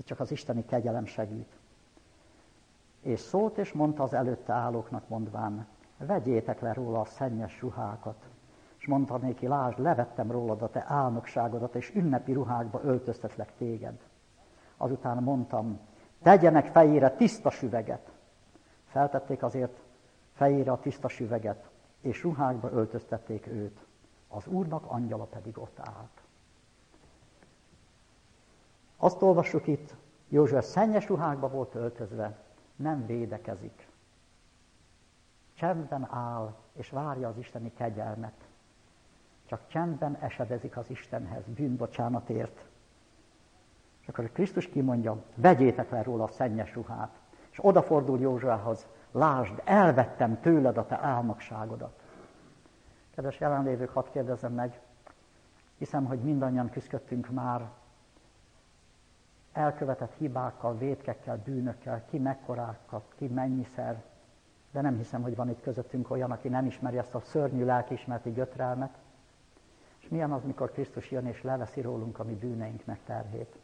Itt csak az isteni kegyelem segít. És szólt és mondta az előtte állóknak mondván, vegyétek le róla a szennyes ruhákat. És mondta néki, lásd, levettem rólad a te álnokságodat, és ünnepi ruhákba öltöztetlek téged. Azután mondtam, tegyenek fejére tiszta süveget. Feltették azért fejére a tiszta süveget, és ruhákba öltöztették őt. Az Úrnak angyala pedig ott állt. Azt olvassuk itt, József szennyes ruhákba volt öltözve, nem védekezik. Csendben áll, és várja az isteni kegyelmet. Csak csendben esedezik az Istenhez, bűnbocsánatért. És akkor Krisztus kimondja, vegyétek le róla a szennyes ruhát. És odafordul Józsuához, lásd, elvettem tőled a te álnokságodat. Kedves jelenlévők, hadd kérdezzem meg, hiszem, hogy mindannyian küzdöttünk már elkövetett hibákkal, vétkekkel, bűnökkel, ki mekkorákkal, ki mennyiszer, de nem hiszem, hogy van itt közöttünk olyan, aki nem ismeri ezt a szörnyű lelkiismereti gyötrelmet. És milyen az, mikor Krisztus jön és leveszi rólunk a mi bűneinknek terhét.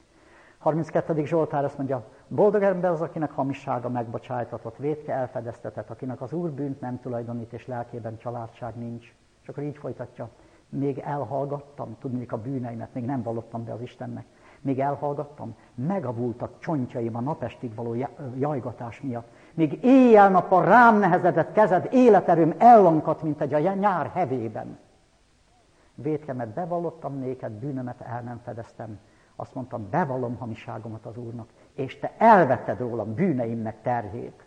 32. Zsoltár azt mondja, boldog ember az, akinek hamissága megbocsájtatott, vétke elfedeztetett, akinek az Úr bűnt nem tulajdonít, és lelkében családság nincs. És akkor így folytatja, még elhallgattam, tudnék a bűneimet, még nem vallottam be az Istennek. Még elhallgattam, megavultak csontjaim a napestig való jajgatás miatt. Még éjjel-nappal rám nehezedett kezed, életerőm ellankadt, mint egy a nyár hevében. Vétkemet bevallottam néked, bűnömet el nem fedeztem. Azt mondtam, bevallom hamiságomat az Úrnak, és te elvetted rólam bűneimnek terhét.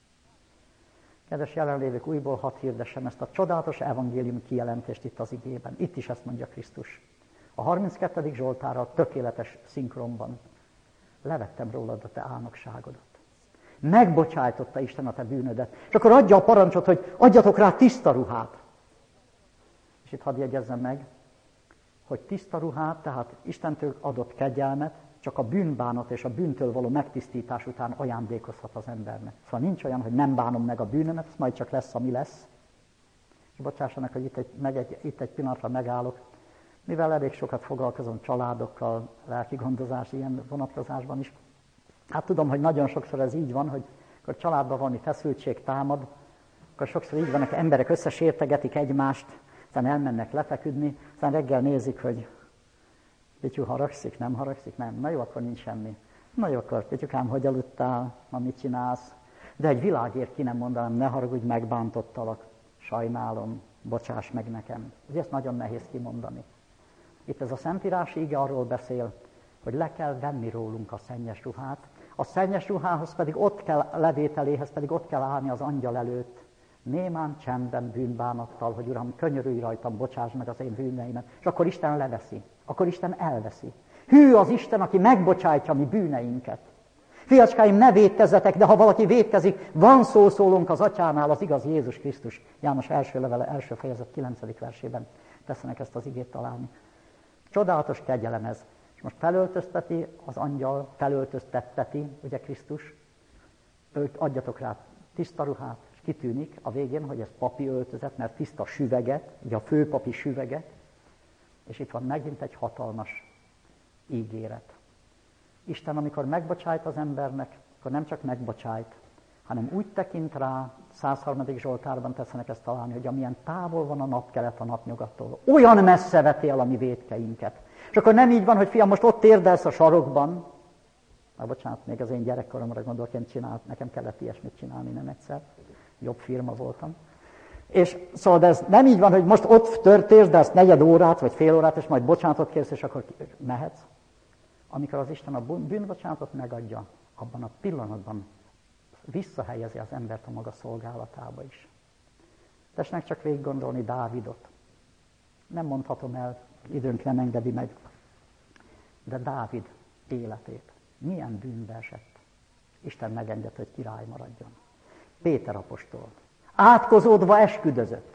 Kedves jelenlévők, újból hadd hirdessem ezt a csodálatos evangélium kijelentést itt az igében. Itt is ezt mondja Krisztus. A 32. Zsoltárral tökéletes szinkronban. Levettem rólad a te álnokságodat. Megbocsájtotta Isten a te bűnödet. És akkor adja a parancsot, hogy adjatok rá tiszta ruhát. És itt hadd jegyezzem meg, hogy tiszta ruhát, tehát Istentől adott kegyelmet, csak a bűnbánat és a bűntől való megtisztítás után ajándékozhat az embernek. Szóval nincs olyan, hogy nem bánom meg a bűnömet, ez majd csak lesz, ami lesz. És bocsássanak, hogy itt egy pillanatra megállok. Mivel elég sokat foglalkozom családokkal, lelki gondozás ilyen vonatkozásban is, hát tudom, hogy nagyon sokszor ez így van, hogy akkor családban valami feszültség támad, akkor sokszor így van, hogy emberek összesértegetik egymást, aztán elmennek lefeküdni, aztán reggel nézik, hogy Pityu haragszik, nem haragszik, nem. Na jó, akkor nincs semmi. Na jó, akkor Pityukám, hogy aludtál, ma mit csinálsz? De egy világért ki nem mondanám, ne haragudj, megbántottalak, sajnálom, bocsáss meg nekem. Ugye ezt nagyon nehéz kimondani. Itt ez a Szentírási ige arról beszél, hogy le kell venni rólunk a szennyes ruhát. A szennyes ruhához pedig levételéhez pedig ott kell állni az angyal előtt, némán, csendben, bűnbánattal, hogy Uram, könyörülj rajtam, bocsáss meg az én bűneimet. És akkor Isten leveszi, akkor Isten elveszi. Hű az Isten, aki megbocsájtja mi bűneinket. Fiacskáim, ne vétkezzetek, de ha valaki vétkezik, van szószólónk az Atyánál, az igaz Jézus Krisztus. János első levele, első fejezet 9. versében tesznek ezt az igét találni. Csodálatos kegyelem ez. És most felöltözteti az angyal, felöltöztetteti, ugye Krisztus, adjatok rá tiszta ruhát, és kitűnik a végén, hogy ez papi öltözet, mert tiszta süveget, ugye a főpapi süveget, és itt van megint egy hatalmas ígéret. Isten, amikor megbocsájt az embernek, akkor nem csak megbocsájt, hanem úgy tekint rá, 103. Zsoltárban tesznek ezt találni, hogy amilyen távol van a napkelet a napnyugattól, olyan messze veti el a mi vétkeinket. És akkor nem így van, hogy fiam, most ott térdelsz a sarokban, bocsánat, még az én gyerekkoromra gondolok, nekem kellett ilyesmit csinálni, nem egyszer, jobb firma voltam. És szóval de ez nem így van, hogy most ott térdelsz negyed órát, vagy fél órát, és majd bocsánatot kérsz, és akkor mehetsz. Amikor az Isten a bűnbocsánatot megadja, abban a pillanatban visszahelyezi az embert a maga szolgálatába is. Tessenek csak végig gondolni Dávidot. Nem mondhatom el, időnk nem engedi meg, de Dávid életét milyen bűnbe esett. Isten megengedte, hogy király maradjon. Péter apostol átkozódva esküdözött.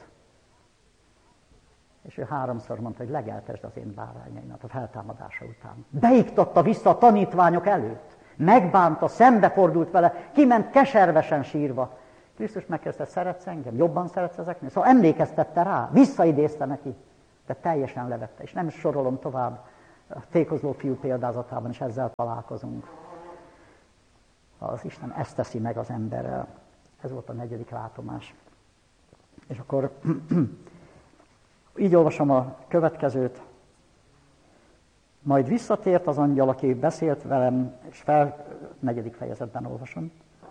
És ő 3-szor mondta, hogy legeltesd az én bárányaimat a feltámadása után. Beiktatta vissza a tanítványok előtt. Megbánta, szembefordult vele, kiment keservesen sírva. Krisztus megkezdte, szeretsz engem? Jobban szeretsz ezeknél? Szóval emlékeztette rá, visszaidézte neki, de teljesen levette. És nem sorolom tovább. A tékozló fiú példázatában is ezzel találkozunk. Az Isten ezt teszi meg az emberrel. Ez volt a 4. látomás. És akkor így olvasom a következőt. Majd visszatért az angyal, aki beszélt velem, és 4. fejezetben olvasom.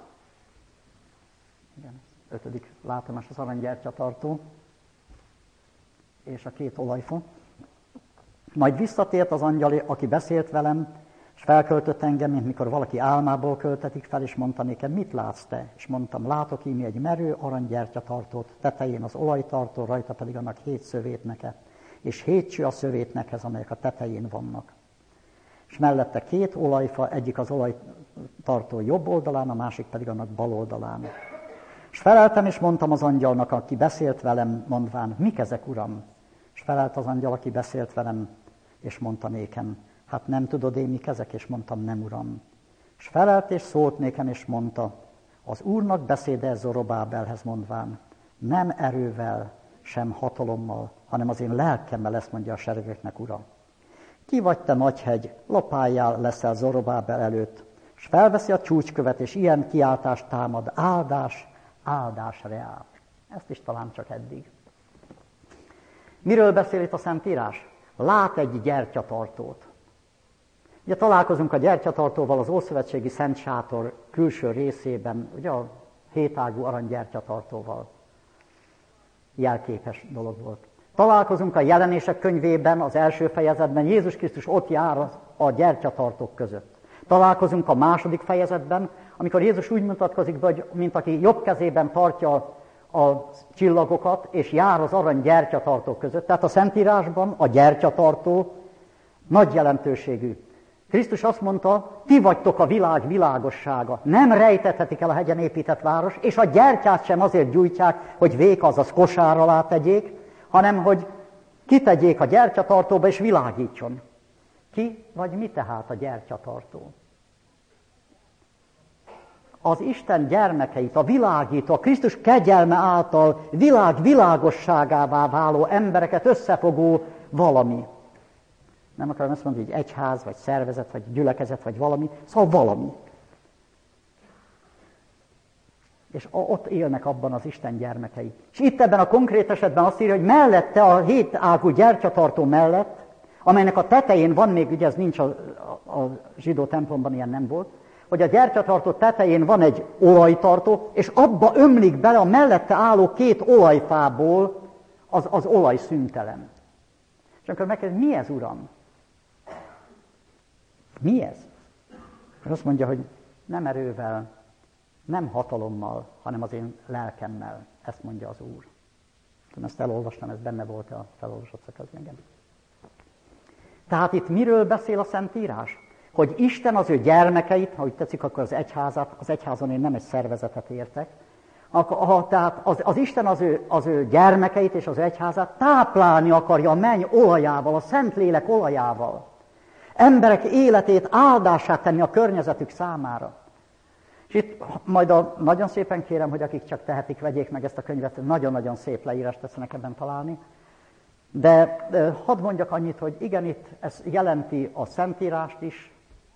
Igen, 5. látomás az aranygyertyatartó, és a 2 olajfa. Majd visszatért az angyal, aki beszélt velem, és felköltött engem, mint mikor valaki álmából költetik fel, és mondta nékem, mit látsz te? És mondtam, látok íme egy merő aranygyertyatartót, tetején az olajtartó, rajta pedig annak 7 szövétneke, és 7 cső a szövétnekhez, amelyek a tetején vannak. És mellette 2 olajfa, egyik az olajtartó jobb oldalán, a másik pedig annak bal oldalán. És feleltem, és mondtam az angyalnak, aki beszélt velem, mondván, mik ezek, uram? És felelt az angyal, aki beszélt velem, és mondta nékem, hát nem tudod én mik ezek? És mondtam, nem, uram. És felelt, és szólt nékem, és mondta, az Úrnak beszéde Zorobábelhez mondván, nem erővel, sem hatalommal, hanem az én lelkemmel lesz, mondja a seregeknek Ura. Ki vagy te, nagyhegy, lapállyal leszel Zorobábel előtt, és felveszi a csúcskövet, és ilyen kiáltást támad, áldás, áldás reál. Ezt is talán csak eddig. Miről beszél itt a Szentírás? Lát egy gyertyatartót. Ugye találkozunk a gyertyatartóval az Ószövetségi Szent Sátor külső részében, ugye a 7 ágú aranygyertyatartóval. Jelképes dolog volt. Találkozunk a Jelenések könyvében, az első fejezetben, Jézus Krisztus ott jár a gyertyatartók között. Találkozunk a 2. fejezetben, amikor Jézus úgy mutatkozik be, hogy mint aki jobb kezében tartja a csillagokat, és jár az arany gyertyatartók között. Tehát a Szentírásban a gyertyatartó nagy jelentőségű. Krisztus azt mondta, ti vagytok a világ világossága. Nem rejtethetik el a hegyen épített város, és a gyertyát sem azért gyújtják, hogy vék, azaz kosár alá tegyék, hanem hogy kitegyék a gyertyatartóba, és világítson. Ki vagy mi tehát a gyertyatartó? Az Isten gyermekeit, a világító, a Krisztus kegyelme által világ világosságává váló embereket összefogó valami. Nem akarom azt mondani, hogy egyház, vagy szervezet, vagy gyülekezet, vagy valami, szóval valami. És ott élnek abban az Isten gyermekei. És itt ebben a konkrét esetben azt írja, hogy mellette, a 7 ágú gyertyatartó mellett, amelynek a tetején van még, ugye ez nincs a zsidó templomban, ilyen nem volt, hogy a gyertyatartó tetején van egy olajtartó, és abba ömlik bele a mellette álló 2 olajfából az olaj szüntelen. És amikor megkérdezi, mi ez, Uram? Mi ez? És azt mondja, hogy nem erővel, nem hatalommal, hanem az én lelkemmel. Ezt mondja az Úr. Ezt elolvastam, ez benne volt a felolvasott szakaszban. Tehát itt miről beszél a Szentírás? Hogy Isten az ő gyermekeit, ha úgy tetszik, akkor az egyházon én nem egy szervezetet értek, tehát az Isten az ő gyermekeit és az egyházát táplálni akarja a menny olajával, a Szentlélek olajával. Emberek életét áldását tenni a környezetük számára. És itt majd nagyon szépen kérem, hogy akik csak tehetik, vegyék meg ezt a könyvet, nagyon-nagyon szép leírást tesznek ebben találni. De hadd mondjak annyit, hogy igen, itt ez jelenti a Szentírást is.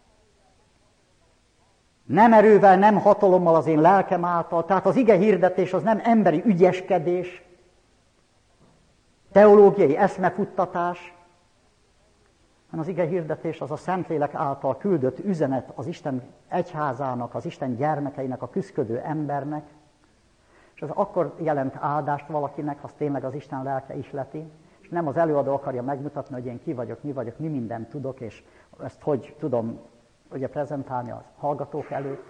Nem erővel, nem hatalommal az én lelkem által. Tehát az ige hirdetés az nem emberi ügyeskedés, teológiai eszmefuttatás, hanem az ige hirdetés az a Szentlélek által küldött üzenet az Isten egyházának, az Isten gyermekeinek, a küszködő embernek, és az akkor jelent áldást valakinek, az tényleg az Isten lelke ihleti, és nem az előadó akarja megmutatni, hogy én ki vagyok, mi mindent tudok, és ezt hogy tudom ugye prezentálni a hallgatók előtt,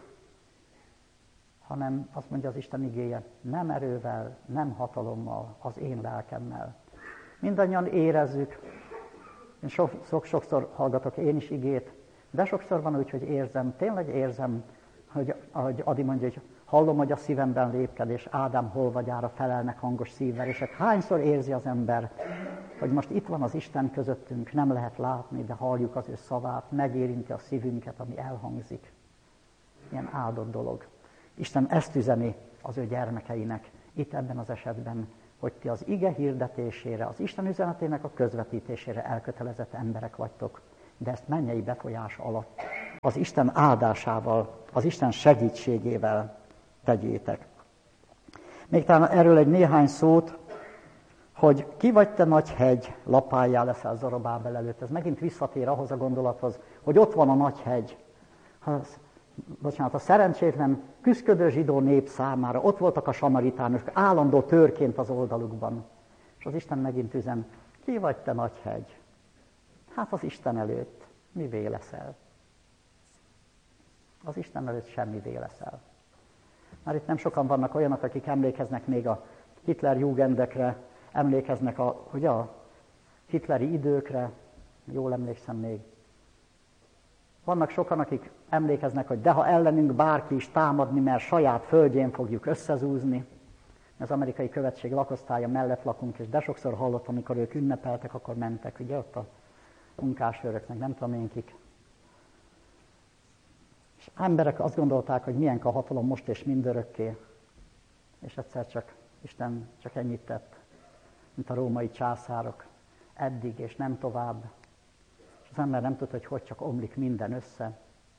hanem azt mondja az Isten igéje, nem erővel, nem hatalommal, az én lelkemmel. Mindannyian érezzük, én sokszor hallgatok én is igét, de sokszor van úgy, hogy érzem, tényleg érzem, hogy ahogy Adi mondja, hogy hallom, hogy a szívemben lépked, és Ádám holvagyára felelnek hangos szívvel, és hányszor érzi az ember, hogy most itt van az Isten közöttünk, nem lehet látni, de halljuk az ő szavát, megérinti a szívünket, ami elhangzik. Ilyen áldott dolog. Isten ezt üzeni az ő gyermekeinek, itt ebben az esetben, hogy ti az ige hirdetésére, az Isten üzenetének a közvetítésére elkötelezett emberek vagytok. de ezt mennyei befolyás alatt, az Isten áldásával, az Isten segítségével tegyétek. Még talán erről egy néhány szót, hogy ki vagy te nagy hegy, lapállyá leszel Zorobábel előtt. Ez megint visszatér ahhoz a gondolathoz, hogy ott van a nagy hegy. A szerencsétlen, küszködő zsidó nép számára ott voltak a samaritánok, állandó törként az oldalukban. És az Isten megint üzen, ki vagy te nagy hegy? Hát az Isten előtt mivé leszel? Az Isten előtt semmivé leszel. Már itt nem sokan vannak olyanok, akik emlékeznek még a Hitler-Jugendekre, emlékeznek a hitleri időkre, jól emlékszem még. Vannak sokan, akik emlékeznek, hogy de ha ellenünk bárki is támadni, mert saját földjén fogjuk összezúzni. Az amerikai követség lakosztálya mellett lakunk, és de sokszor hallottam, amikor ők ünnepeltek, akkor mentek, ugye ott a munkásőröknek, nem tudom én kik. És emberek azt gondolták, hogy milyen a hatalom most és mindörökké. És egyszer csak Isten csak ennyit tett, mint a római császárok, eddig és nem tovább. És az ember nem tudta, hogy csak omlik minden össze.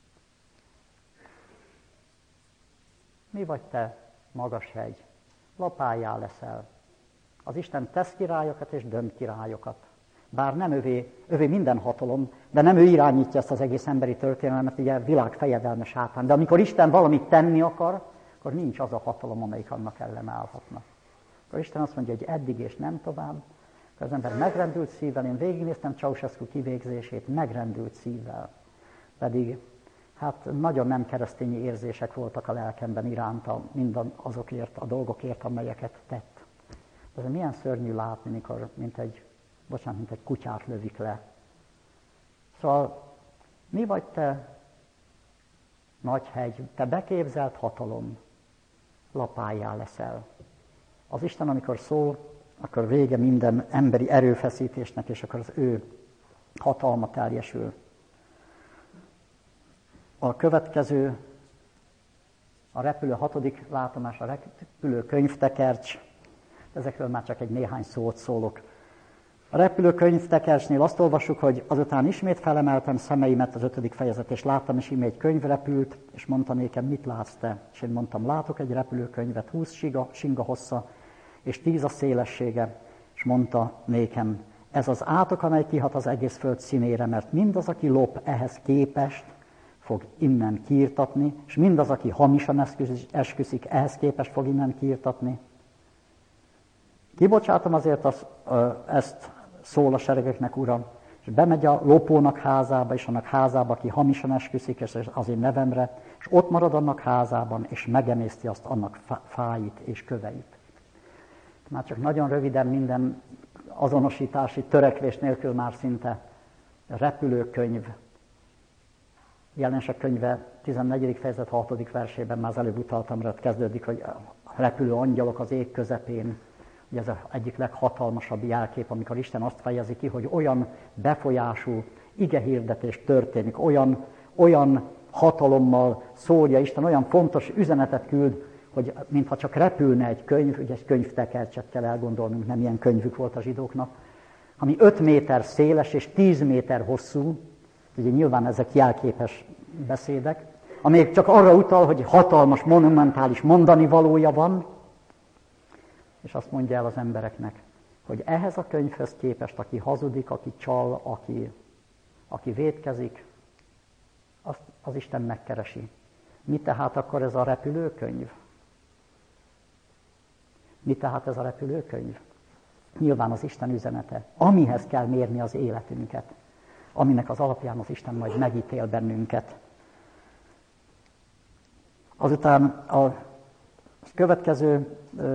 Mi vagy te, magas hegy? Lapállyá leszel. Az Isten tesz királyokat és dönt királyokat. Bár nem övé minden hatalom, de nem ő irányítja ezt az egész emberi történelmet, ugye világ fejedelme sátán. De amikor Isten valamit tenni akar, akkor nincs az a hatalom, amelyik annak ellenállhatna. Akkor Isten azt mondja, hogy eddig és nem tovább. Akkor az ember megrendült szívvel, én végignéztem Ceausescu kivégzését, megrendült szívvel. Pedig hát nagyon nem keresztényi érzések voltak a lelkemben iránta, azokért a dolgokért, amelyeket tett. Ez milyen szörnyű látni, mikor mint egy kutyát lövik le. Szóval mi vagy te, nagy hegy, te beképzelt hatalom, lapállyá leszel. Az Isten, amikor szól, akkor vége minden emberi erőfeszítésnek, és akkor az ő hatalma teljesül. A következő, a repülő 6. látomás, a repülő könyvtekercs, ezekről már csak egy néhány szót szólok. A repülő könyvtekercsnél azt olvassuk, hogy azután ismét felemeltem szemeimet, az 5. fejezet, és láttam, és íme egy könyv repült, és mondta nékem, mit látsz te? És én mondtam, látok egy repülőkönyvet, 20 singa hossza, és 10 a szélessége, és mondta nékem, ez az átok, amely kihat az egész föld színére, mert mindaz, aki lop ehhez képest, fog innen kiirtatni, és mindaz, aki hamisan esküszik, ehhez képest fog innen kiirtatni. Kibocsátom azért ezt, szól a seregeknek Uram, és bemegy a lopónak házába, és annak házába, aki hamisan esküszik, és az én nevemre, és ott marad annak házában, és megemészti azt annak fáit és köveit. Már csak nagyon röviden minden azonosítási törekvés nélkül már szinte repülőkönyv. Jelenések könyve 14. fejezet 6. versében már az előbb utaltam rá, kezdődik, hogy a repülő angyalok az ég közepén. Ugye ez az egyik leghatalmasabb jelkép, amikor Isten azt fejezi ki, hogy olyan befolyású igehirdetés történik, olyan hatalommal szólja Isten, olyan fontos üzenetet küld, hogy mintha csak repülne egy könyv, ugye egy könyvtekercset kell elgondolnunk, nem ilyen könyvük volt a zsidóknak, ami 5 méter széles és 10 méter hosszú, ugye nyilván ezek jelképes beszédek, amelyek csak arra utal, hogy hatalmas, monumentális mondani valója van, és azt mondja el az embereknek, hogy ehhez a könyvhöz képest, aki hazudik, aki csal, aki vétkezik, azt az Isten megkeresi. Mi tehát akkor ez a repülőkönyv? Mi tehát ez a repülőkönyv? Nyilván az Isten üzenete, amihez kell mérni az életünket, aminek az alapján az Isten majd megítél bennünket. Azután a következő,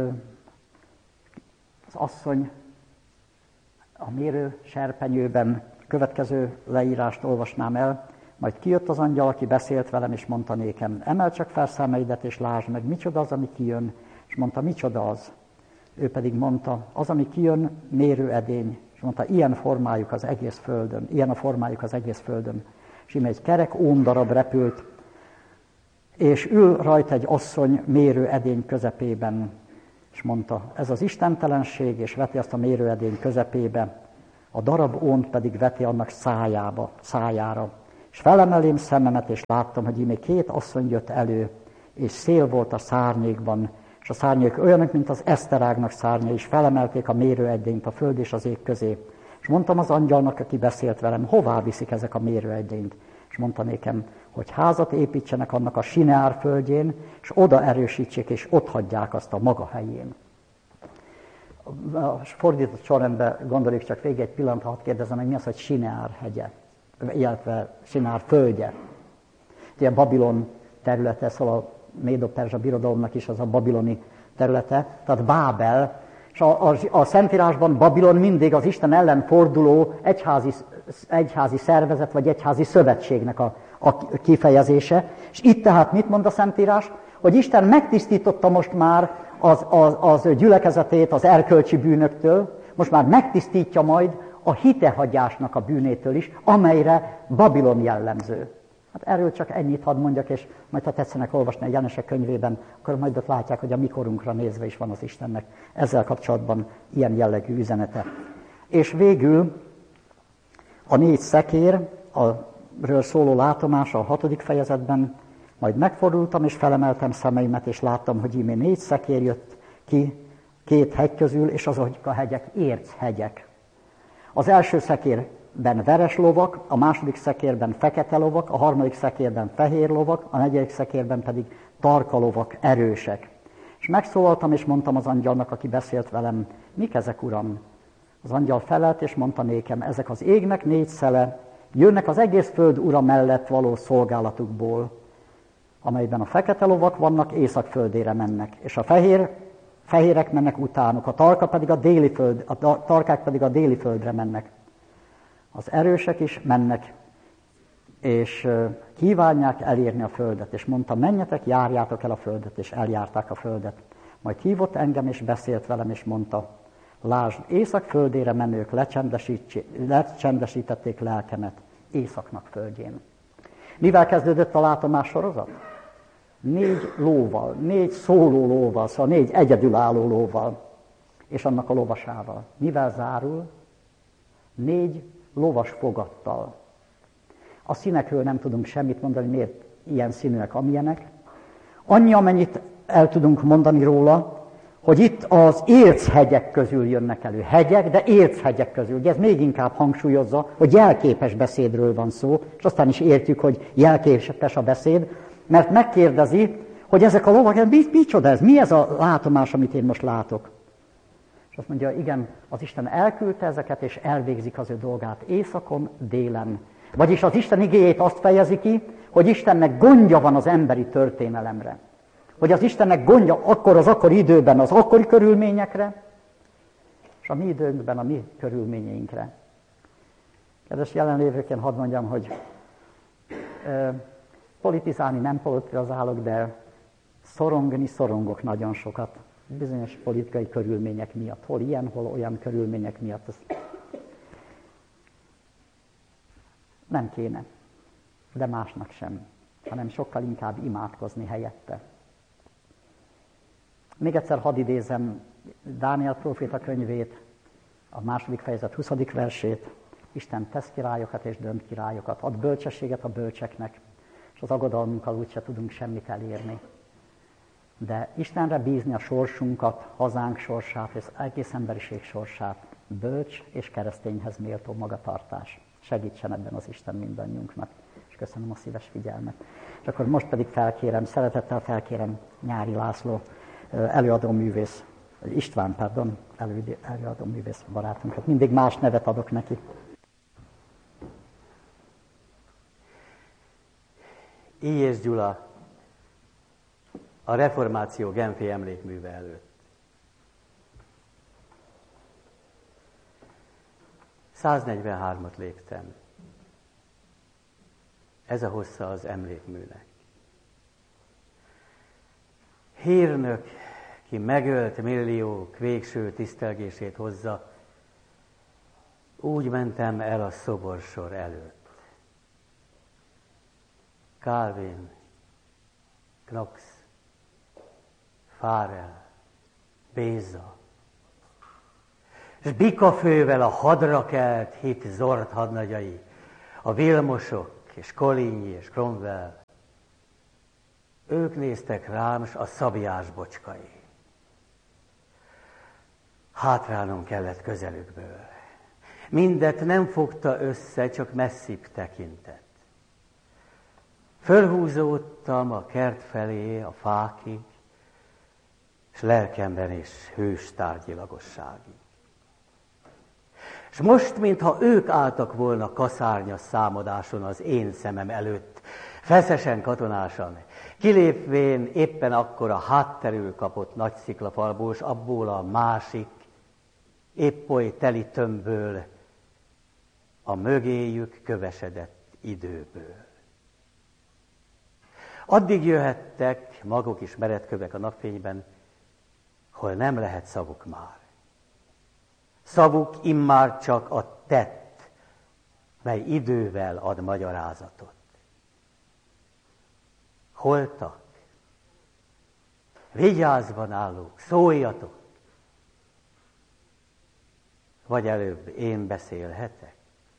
az asszony a mérő serpenyőben, következő leírást olvasnám el, majd kijött az angyal, aki beszélt velem, és mondta nékem, emeld csak fel szemeidet, és lásd meg, micsoda az, ami kijön. És mondta, micsoda az? Ő pedig mondta, az, ami kijön, mérőedény. És mondta, ilyen a formájuk az egész földön. És íme egy kerek ómdarab repült, és ül rajta egy asszony mérőedény közepében. És mondta, ez az istentelenség, és veti azt a mérőedény közepébe a darab ónt pedig veti annak szájára. És felemelém szememet, és láttam, hogy íme 2 asszony jött elő, és szél volt a szárnyékban, és a szárnyék olyanok, mint az eszterágnak szárnya, és felemelték a mérőegyenyt a föld és az ég közé. És mondtam az angyalnak, aki beszélt velem, hová viszik ezek a mérőegyenyt? És mondta nékem, hogy házat építsenek annak a Sineár földjén, és oda erősítsék, és ott hagyják azt a maga helyén. A fordított sorrendben gondoljuk csak végig egy pillanat, hadd kérdezem meg, mi az, hogy Sineár hegye, illetve Sineár földje. Ugye Babilon területe, szóval a Médo-Perzsa birodalomnak is az a babiloni területe, tehát Bábel, és a Szentírásban Babilon mindig az Isten ellen forduló egyházi szervezet, vagy egyházi szövetségnek a kifejezése. És itt tehát mit mond a Szentírás? Hogy Isten megtisztította most már az gyülekezetét az erkölcsi bűnöktől, most már megtisztítja majd a hitehagyásnak a bűnétől is, amelyre Babilon jellemző. Hát erről csak ennyit hadd mondjak, és majd ha tetszenek olvasni a Jenesek könyvében, akkor majd ott látják, hogy a mi korunkra nézve is van az Istennek ezzel kapcsolatban ilyen jellegű üzenete. És végül a 4 szekér, ről szóló látomása a 6. fejezetben, majd megfordultam, és felemeltem szemeimet, és láttam, hogy íme 4 szekér jött ki 2 hegy közül, és azok a hegyek érchegyek. Az első szekérben veres lovak, a második szekérben fekete lovak, a harmadik szekérben fehér lovak, a negyedik szekérben pedig tarka lovak, erősek. És megszólaltam, és mondtam az angyalnak, aki beszélt velem, mik ezek, uram? Az angyal felelt, és mondta nékem, ezek az égnek 4 szele, jönnek az egész föld ura mellett való szolgálatukból, amelyben a fekete lovak vannak, észak földére mennek, és a fehérek mennek utánuk, a tarkák pedig a déli földre mennek. Az erősek is mennek, és kívánják elérni a földet, és mondta, menjetek, járjátok el a földet, és eljárták a földet. Majd hívott engem, és beszélt velem, és mondta, lásd, észak földére menők lecsendesítették lelkemet, északnak földjén. Mivel kezdődött a látomás sorozat? 4 lóval, 4 szóló lóval, szóval 4 egyedülálló lóval, és annak a lovasával. Mivel zárul? 4 lovas fogattal. A színekről nem tudunk semmit mondani, miért ilyen színűek, amilyenek. Annyi, amennyit el tudunk mondani róla, hogy itt az érchegyek közül jönnek elő. Hegyek, de érchegyek közül. Ugye ez még inkább hangsúlyozza, hogy jelképes beszédről van szó, és aztán is értjük, hogy jelképes a beszéd, mert megkérdezi, hogy ezek a lovak, micsoda ez? Mi ez a látomás, amit én most látok? És azt mondja, igen, az Isten elküldte ezeket, és elvégzik az ő dolgát északon, délen. Vagyis az Isten igéjét azt fejezi ki, hogy Istennek gondja van az emberi történelemre. Hogy az Istennek gondja akkor az akkori időben az akkori körülményekre, és a mi időnkben a mi körülményeinkre. Kedves jelenlévőként hadd mondjam, hogy politizálni nem politizálok, de szorongok nagyon sokat. Bizonyos politikai körülmények miatt. Hol ilyen, hol olyan körülmények miatt. Ez nem kéne, de másnak sem, hanem sokkal inkább imádkozni helyette. Még egyszer hadd idézem Dániel próféta könyvét, a 2. fejezet 20. versét. Isten tesz királyokat és dönt királyokat, ad bölcsességet a bölcseknek, és az aggodalmunkkal úgyse tudunk semmit elérni. De Istenre bízni a sorsunkat, hazánk sorsát, és egész emberiség sorsát, bölcs és keresztényhez méltó magatartás. Segítsen ebben az Isten mindannyiunknak. És köszönöm a szíves figyelmet. És akkor most pedig szeretettel felkérem Nyári László előadóművész, előadóművész barátunkat. Mindig más nevet adok neki. Illyés Gyula a reformáció genfi emlékműve előtt. 143-at léptem. Ez a hossza az emlékműnek. Hírnök, ki megölt milliók végső tisztelgését hozza, úgy mentem el a szoborsor előtt. Calvin, Knox, Farel, Béza. és bikafővel a hadra kelt hit zord hadnagyai, a Vilmosok és Coligny és Cromwell, ők néztek rám, s a szabiás bocskai. Hátrálnom kellett közelükből. Mindet nem fogta össze, csak messzibb tekintett. Fölhúzódtam a kert felé, a fákig, és lelkemben is hős tárgyilagosságig. És most, mintha ők álltak volna kaszárnyas számadáson az én szemem előtt, feszesen katonásan, kilépvén éppen akkor a hátterül kapott nagy sziklafalból, s abból a másik, épp oly teli tömbből, a mögéjük kövesedett időből. Addig jöhettek maguk is meredkövek a napfényben, hol nem lehet szavuk már. Szavuk immár csak a tett, mely idővel ad magyarázatot. Holtak, vigyázban állók, szóljatok! Vagy előbb én beszélhetek?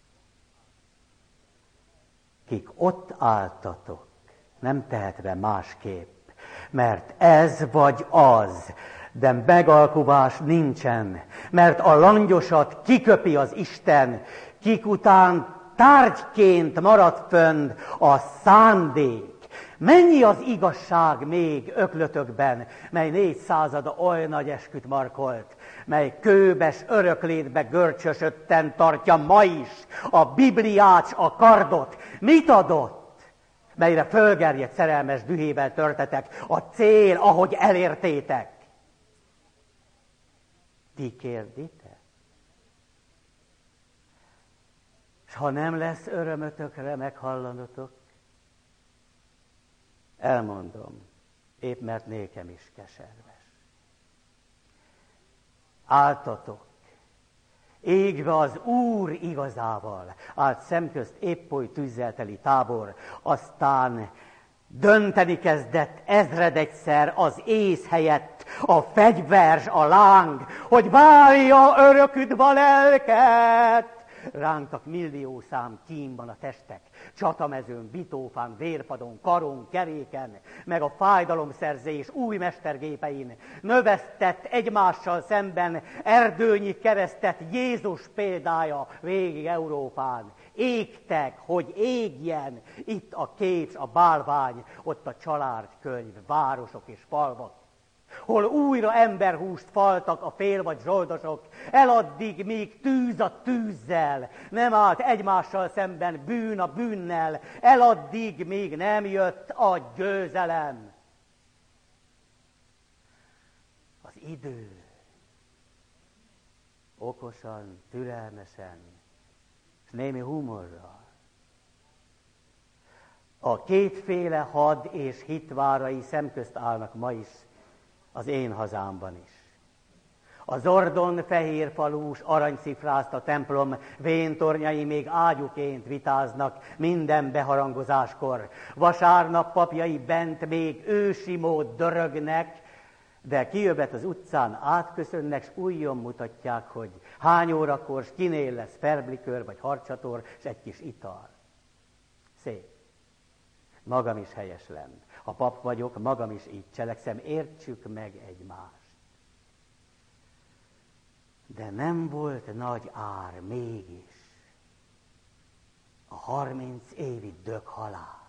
Kik ott álltatok, nem tehetve másképp, mert ez vagy az, de megalkuvás nincsen, mert a langyosat kiköpi az Isten, kik után tárgyként marad fönn a szándék. Mennyi az igazság még öklötökben, mely 400 oly nagy esküt markolt, mely kőbes öröklétbe görcsösötten tartja ma is a Bibliát, a kardot. Mit adott? Melyre fölgerjedt szerelmes dühével törtetek, a cél, ahogy elértétek. Ti kérditek? S ha nem lesz örömötökre meghallanotok, elmondom, épp mert nékem is keserves. Álltatok, égve az Úr igazával, állt szemközt épp oly tűzzel teli tábor, aztán dönteni kezdett ezredegyszer az ész helyett a fegyvers, a láng, hogy válja öröküdva lelket. Rángtak millió szám kínban a testek, csatamezőn, bitófán, vérpadon, karon, keréken, meg a fájdalomszerzés új mestergépein, növesztett egymással szemben erdőnyi keresztet Jézus példája végig Európán. Égtek, hogy égjen, itt a kécs, a bálvány, ott a családkönyv, városok és falvak. Hol újra emberhúst faltak a fél vagy zsoldosok, eladdig még tűz a tűzzel, nem állt egymással szemben bűn a bűnnel, eladdig még nem jött a győzelem. Az idő okosan, türelmesen, és némi humorral. A kétféle had és hitvárai szemközt állnak ma is, az én hazámban is. A Zordon fehér falús aranycifrázta templom véntornyai még ágyuként vitáznak minden beharangozáskor. Vasárnap papjai bent még ősi mód dörögnek, de kijövet az utcán átköszönnek, s újjon mutatják, hogy hány órakor, s kinél lesz ferblikör vagy harcsator, s egy kis ital. Szép. Magam is helyeslem. Ha pap vagyok, magam is így cselekszem, értsük meg egymást. De nem volt nagy ár mégis a 30 évi döghalál.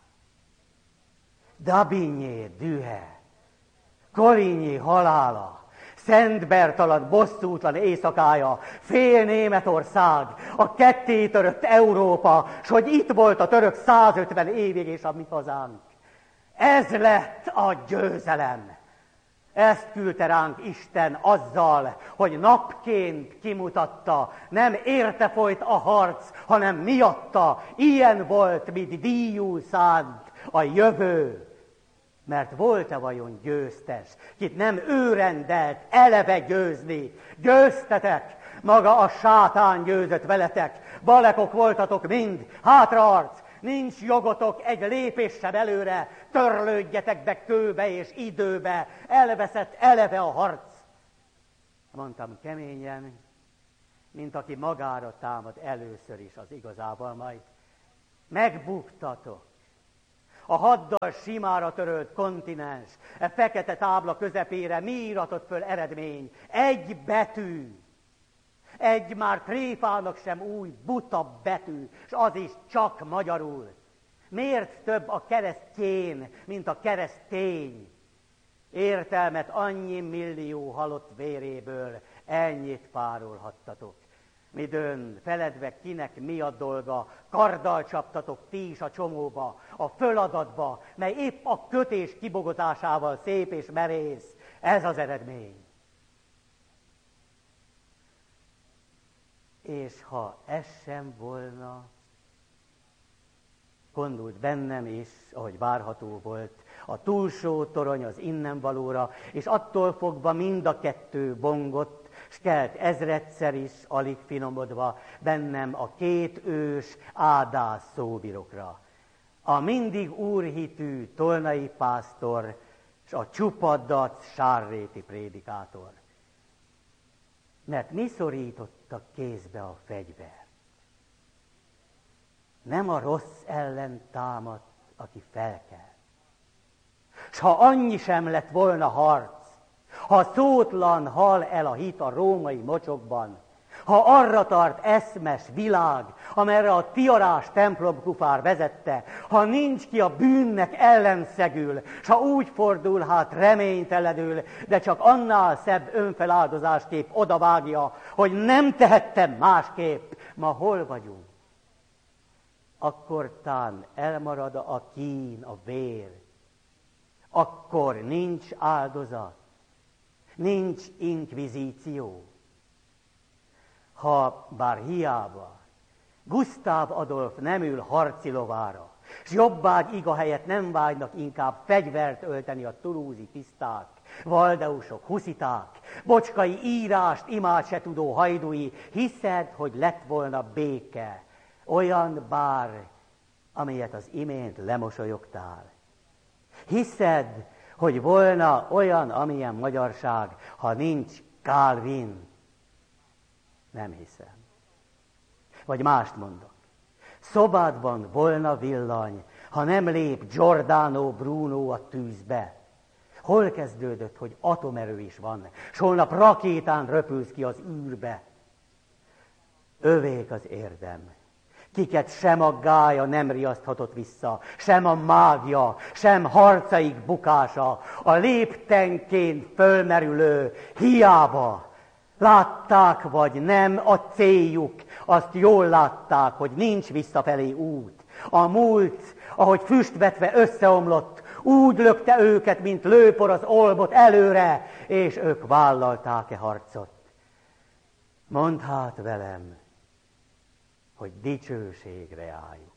Dabinyi dühe, Coligny halála, Szent Bertalan bosszútlan éjszakája, fél Németország, a kettétörött Európa, s hogy itt volt a török 150 évig és a mi hazánk. Ez lett a győzelem. Ezt küldte ránk Isten azzal, hogy napként kimutatta, nem érte folyt a harc, hanem miatta. Ilyen volt, mint díjul szánt a jövő. Mert volt-e vajon győztes, kit nem ő rendelt eleve győzni? Győztetek, maga a sátán győzött veletek, balekok voltatok mind, hátraarc, nincs jogotok egy lépéssel előre, törlődjetek be kőbe és időbe, elveszett eleve a harc. Mondtam keményen, mint aki magára támad először is az igazával majd. Megbuktatok. A haddal simára törölt kontinens, e fekete tábla közepére mi íratott föl eredmény? Egy betű. Egy már tréfának sem új, buta betű, és az is csak magyarul. Miért több a keresztjén, mint a keresztény? Értelmet annyi millió halott véréből ennyit párolhattatok. Midőn feledve kinek mi a dolga, karddal csaptatok ti is a csomóba, a föladatba, mely épp a kötés kibogozásával szép és merész. Ez az eredmény. És ha ez sem volna, gondult bennem is, ahogy várható volt, a túlsó torony az innenvalóra, és attól fogva mind a kettő bongott, s kelt ezredszer is, alig finomodva, bennem a két ős ádász szóbirokra. A mindig úrhitű tolnai pásztor, s a csupaddac sárréti prédikátor. Mert mi szorította kézbe a fegyvert? Nem a rossz ellen támadt, aki felkelt. S ha annyi sem lett volna harc, ha szótlan hal el a hit a római mocsokban, ha arra tart eszmes világ, amerre a tiarás templomkufár vezette, ha nincs ki a bűnnek ellenszegül, s ha úgy fordul hát reménytelenül, de csak annál szebb önfeláldozásképp odavágja, hogy nem tehettem másképp, ma hol vagyunk? Akkor tán elmarad a kín, a vér. Akkor nincs áldozat, nincs inkvizíció. Ha bár hiába Gusztáv Adolf nem ül harci lovára, s jobbágy iga helyett nem vágynak inkább fegyvert ölteni a tulúzi tiszták, valdeusok, husziták, bocskai írást imád se tudó hajdúi, hiszed, hogy lett volna béke, olyan bár, amelyet az imént lemosolyogtál. Hiszed, hogy volna olyan, amilyen magyarság, ha nincs Calvin? Nem hiszem. Vagy mást mondok. Szobádban volna villany, ha nem lép Giordano Bruno a tűzbe. Hol kezdődött, hogy atomerő is van, s holnap rakétán röpülsz ki az űrbe? Övék az érdem. Kiket sem a gálya nem riaszthatott vissza, sem a mágia, sem harcaik bukása, a léptenként fölmerülő hiába. Látták vagy nem a céljuk, azt jól látták, hogy nincs visszafelé út. A múlt, ahogy füstvetve összeomlott, úgy lökte őket, mint lőpor az olbot előre, és ők vállalták-e harcot. Mondd hát velem, hogy dicsőségre álljuk.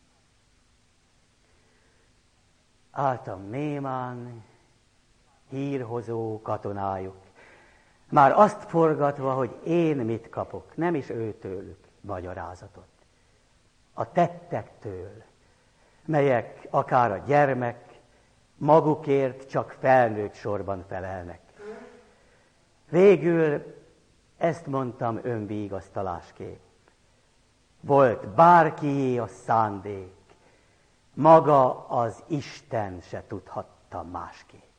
Álltam némán, hírhozó katonájuk, már azt forgatva, hogy én mit kapok, nem is őtőlük magyarázatot. A tettektől, melyek akár a gyermek, magukért csak felnőtt sorban felelnek. Végül ezt mondtam önvigasztalásképp. Volt bárkié a szándék, maga az Isten se tudhatta másképp.